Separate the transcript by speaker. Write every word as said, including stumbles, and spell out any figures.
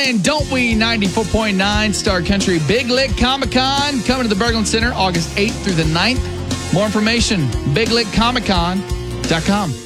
Speaker 1: playing Don't We ninety-four point nine Star Country Big Lick Comic Con coming to the Berglund Center August eighth through the ninth. More information, big lick comic con dot com.